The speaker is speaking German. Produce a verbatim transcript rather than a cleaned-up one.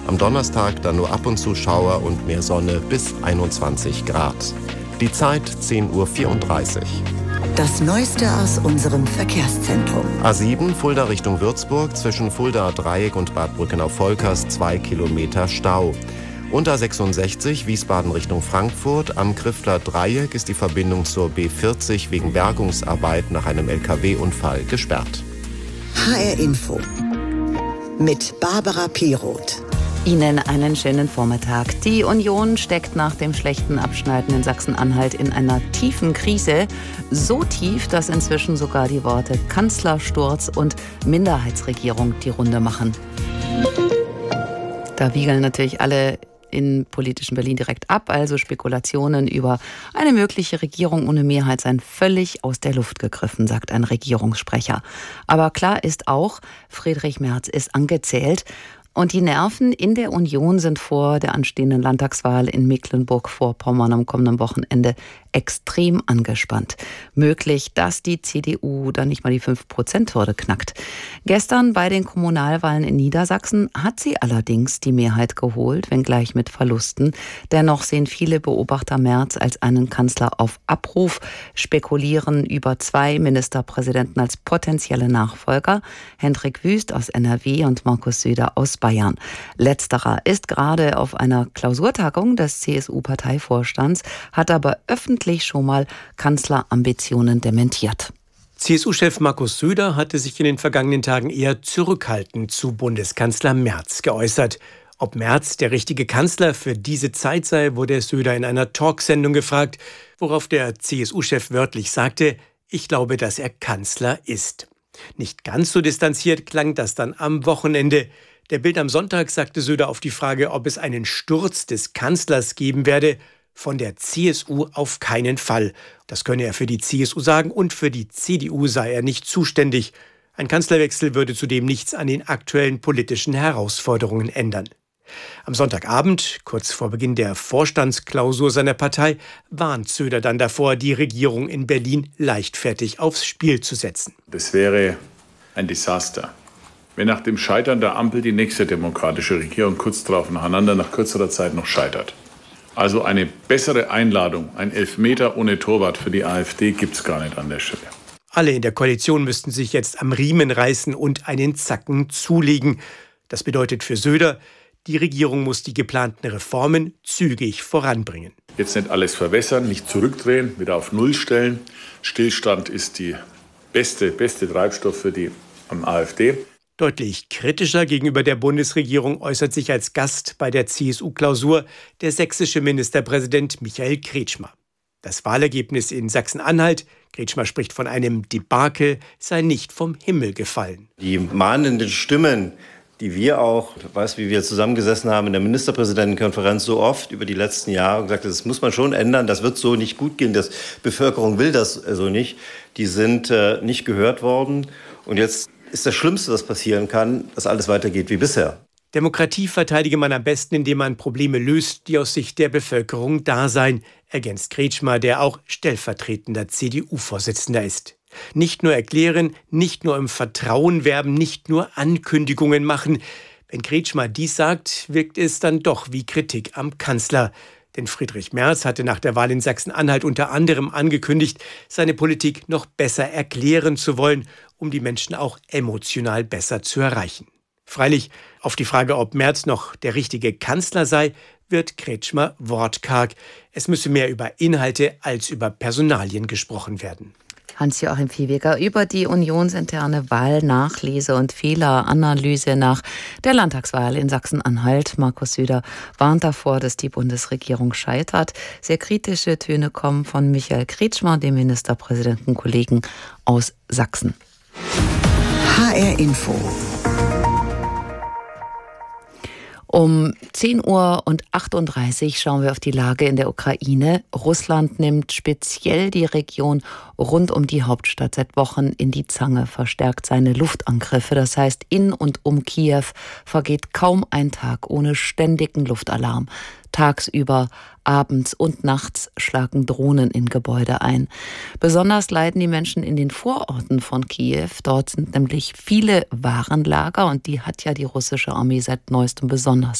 Am Donnerstag dann nur ab und zu Schauer und mehr Sonne bis einundzwanzig Grad. Die Zeit zehn Uhr vierunddreißig. Das Neueste aus unserem Verkehrszentrum. A sieben, Fulda Richtung Würzburg, zwischen Fuldaer Dreieck und Bad Brückenau-Volkers, zwei Kilometer Stau. Und A sechsundsechzig, Wiesbaden Richtung Frankfurt, am Griffler Dreieck ist die Verbindung zur B vierzig wegen Bergungsarbeit nach einem L K W-Unfall gesperrt. H R Info mit Barbara Piroth. Ihnen einen schönen Vormittag. Die Union steckt nach dem schlechten Abschneiden in Sachsen-Anhalt in einer tiefen Krise. So tief, dass inzwischen sogar die Worte Kanzlersturz und Minderheitsregierung die Runde machen. Da wiegeln natürlich alle in politischen Berlin direkt ab. Also Spekulationen über eine mögliche Regierung ohne Mehrheit seien völlig aus der Luft gegriffen, sagt ein Regierungssprecher. Aber klar ist auch, Friedrich Merz ist angezählt. Und die Nerven in der Union sind vor der anstehenden Landtagswahl in Mecklenburg-Vorpommern am kommenden Wochenende extrem angespannt. Möglich, dass die C D U dann nicht mal die fünf Prozent Hürde knackt. Gestern bei den Kommunalwahlen in Niedersachsen hat sie allerdings die Mehrheit geholt, wenngleich mit Verlusten. Dennoch sehen viele Beobachter Merz als einen Kanzler auf Abruf, spekulieren über zwei Ministerpräsidenten als potenzielle Nachfolger. Hendrik Wüst aus N R W und Markus Söder aus Bayern. Letzterer ist gerade auf einer Klausurtagung des C S U-Parteivorstands, hat aber öffentlich schon mal Kanzlerambitionen dementiert. C S U-Chef Markus Söder hatte sich in den vergangenen Tagen eher zurückhaltend zu Bundeskanzler Merz geäußert. Ob Merz der richtige Kanzler für diese Zeit sei, wurde Söder in einer Talksendung gefragt, worauf der C S U-Chef wörtlich sagte, ich glaube, dass er Kanzler ist. Nicht ganz so distanziert klang das dann am Wochenende. Der Bild am Sonntag sagte Söder auf die Frage, ob es einen Sturz des Kanzlers geben werde, von der C S U auf keinen Fall. Das könne er für die C S U sagen und für die C D U sei er nicht zuständig. Ein Kanzlerwechsel würde zudem nichts an den aktuellen politischen Herausforderungen ändern. Am Sonntagabend, kurz vor Beginn der Vorstandsklausur seiner Partei, warnt Söder dann davor, die Regierung in Berlin leichtfertig aufs Spiel zu setzen. Das wäre ein Desaster, wenn nach dem Scheitern der Ampel die nächste demokratische Regierung kurz darauf nacheinander nach kürzerer Zeit noch scheitert. Also eine bessere Einladung, ein Elfmeter ohne Torwart für die AfD gibt es gar nicht an der Stelle. Alle in der Koalition müssten sich jetzt am Riemen reißen und einen Zacken zulegen. Das bedeutet für Söder, die Regierung muss die geplanten Reformen zügig voranbringen. Jetzt nicht alles verwässern, nicht zurückdrehen, wieder auf Null stellen. Stillstand ist die beste, beste Treibstoff für die AfD. Deutlich kritischer gegenüber der Bundesregierung äußert sich als Gast bei der C S U-Klausur der sächsische Ministerpräsident Michael Kretschmer. Das Wahlergebnis in Sachsen-Anhalt, Kretschmer spricht von einem Debakel, sei nicht vom Himmel gefallen. Die mahnenden Stimmen, die wir auch, ich weiß, wie wir zusammengesessen haben in der Ministerpräsidentenkonferenz so oft über die letzten Jahre und gesagt, das muss man schon ändern, das wird so nicht gut gehen, die Bevölkerung will das so nicht, die sind äh, nicht gehört worden. Und jetzt ist das Schlimmste, was passieren kann, dass alles weitergeht wie bisher. Demokratie verteidige man am besten, indem man Probleme löst, die aus Sicht der Bevölkerung da seien, ergänzt Kretschmer, der auch stellvertretender C D U-Vorsitzender ist. Nicht nur erklären, nicht nur im Vertrauen werben, nicht nur Ankündigungen machen. Wenn Kretschmer dies sagt, wirkt es dann doch wie Kritik am Kanzler. Denn Friedrich Merz hatte nach der Wahl in Sachsen-Anhalt unter anderem angekündigt, seine Politik noch besser erklären zu wollen, um die Menschen auch emotional besser zu erreichen. Freilich, auf die Frage, ob Merz noch der richtige Kanzler sei, wird Kretschmer wortkarg. Es müsse mehr über Inhalte als über Personalien gesprochen werden. Hans-Joachim Viehweger über die unionsinterne Wahlnachlese und Fehleranalyse nach der Landtagswahl in Sachsen-Anhalt. Markus Söder warnt davor, dass die Bundesregierung scheitert. Sehr kritische Töne kommen von Michael Kretschmer, dem Ministerpräsidentenkollegen aus Sachsen. H R Info. Um zehn Uhr achtunddreißig schauen wir auf die Lage in der Ukraine. Russland nimmt speziell die Region rund um die Hauptstadt seit Wochen in die Zange, verstärkt seine Luftangriffe. Das heißt, in und um Kiew vergeht kaum ein Tag ohne ständigen Luftalarm. Tagsüber, abends und nachts schlagen Drohnen in Gebäude ein. Besonders leiden die Menschen in den Vororten von Kiew. Dort sind nämlich viele Warenlager und die hat ja die russische Armee seit neuestem besonders